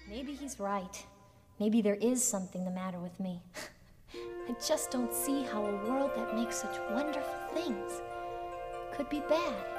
Maybe he's right. Maybe there is something the matter with me. I just don't see how a world that makes such wonderful things could be bad.